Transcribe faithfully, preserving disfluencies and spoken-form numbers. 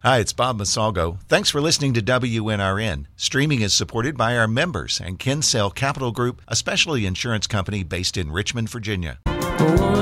Hi, it's Bob Masalgo. Thanks for listening to W N R N. Streaming is supported by our members and Kinsale Capital Group, a specialty insurance company based in Richmond, Virginia.